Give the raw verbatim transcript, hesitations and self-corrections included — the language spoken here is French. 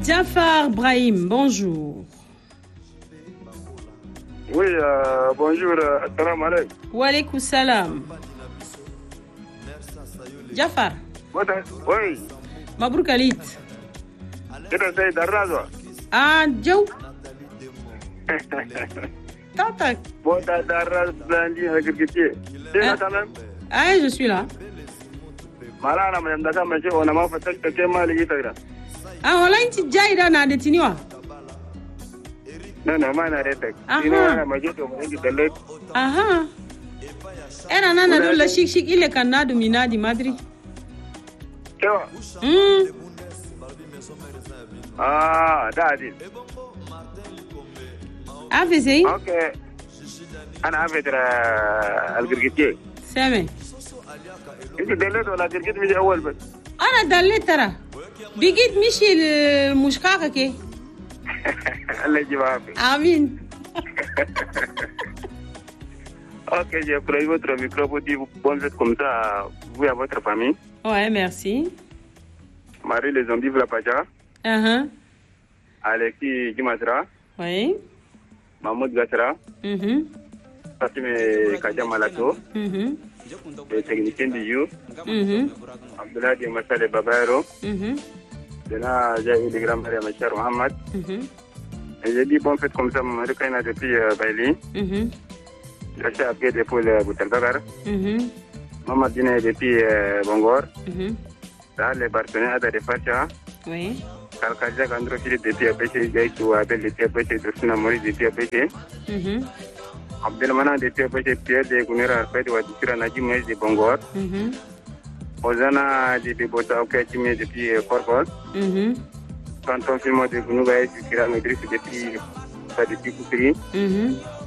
Jafar Brahim, bonjour. Oui, euh, bonjour, salam alaikum. Wa alaikum salam. Jafar. Oui. Mabrouk Khalid. Ita sai Darrazo. Ah, Joe. Tata. Bota Darrazo Zandi Agirgiti. Tu es là quand même? Ah, je suis là. Malana madame Daka Maché, on a ma fatal que tu m'as dit ça. Ah, on l'a dit Jaira na de Tiniwa. Non, non, ma na retek. Aha. Aha. Era nana dola shik shik ile kanadu minadi Madrid. Kewa? Hmm. Ah, dadi. Afisi? Okay. Ana afedra Agirgiti. Same. انت دليت ولا جرجت من اول بس انا دليت ترى بقيت مشي المشقاقه كي الله يجيبها فيك امين. Ok, j'ai pris votre micro pour dire bonne fête comme ça, vous et à votre famille. Ouais, merci. Marie les zombies la Paja. Uh-huh. Alexis Jimasra. Oui. Mahmoud Gassra. Mhm. Fatime Kadia Malato. Mhm. Le technicien du You. Mhm. Abdullah Diamassale Babaero. Mhm. Dena j'ai eu le grand-père Machar Mohamed. Mhm. Et j'ai dit bonne fête comme ça, Marie Kaina depuis Baili. Mhm. J'ai appelé depuis le Boutelbagar. Mhm. Maman Dine depuis Bongor. Mhm. Dans les partenaires de Facha. Oui. Kalkaja Gandro Philippe depuis Apeche, Gaïtou Abel depuis Apeche, Dosina Maurice depuis Apeche. Mhm. Abdelmanan depuis Apeche, Pierre de Gunera Arped, Wadikira Najim Moïse de Bongor. Mhm. Ozana depuis Bota Okachime depuis Corpol. Mhm. Canton Fimo de Gunugaï, Dikira Medris depuis Sadiki Koukri. Mhm.